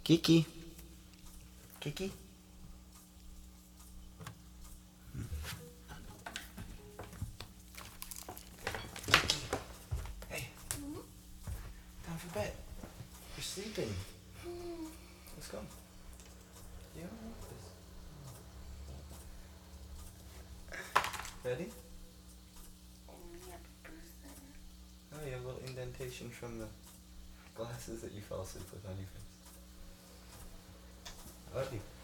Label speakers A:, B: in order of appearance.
A: Kiki. Kiki. Hey. Time for bed. You're sleeping. Let's go. You don't want this. Ready? Oh, you have a little indentation from the glasses that you fell asleep with on your face. I love you.